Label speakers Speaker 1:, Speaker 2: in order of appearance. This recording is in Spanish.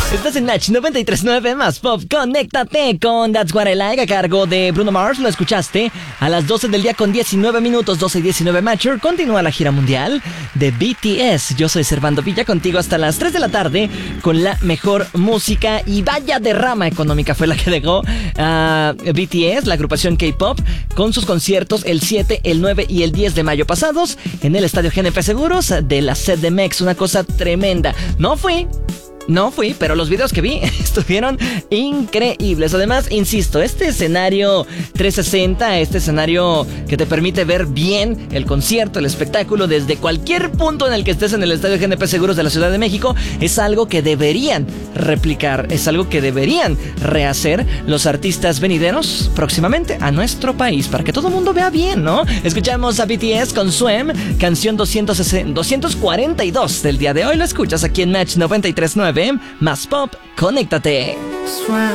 Speaker 1: Estás en Match 93.9 más pop. Conéctate con That's What I Like a cargo de Bruno Mars. Lo escuchaste a las 12 del día con 19 minutos, 12 y 19 Matcher. Continúa la gira mundial de BTS. Yo soy Servando Villa, contigo hasta las 3 de la tarde con la mejor música. Y vaya derrama económica fue la que dejó BTS, la agrupación K-pop, con sus conciertos el 7, el 9 y el 10 de mayo pasados en el estadio GNP Seguros de la CDMX. Una cosa tremenda. No fui, pero los videos que vi estuvieron increíbles. Además, insisto, este escenario 360, este escenario que te permite ver bien el concierto, el espectáculo desde cualquier punto en el que estés en el Estadio GNP Seguros de la Ciudad de México, es algo que deberían replicar, es algo que deberían rehacer los artistas venideros próximamente a nuestro país, para que todo el mundo vea bien, ¿no? Escuchamos a BTS con Swim, canción 242 del día de hoy. Lo escuchas aquí en Match 93.9 más pop. Conéctate.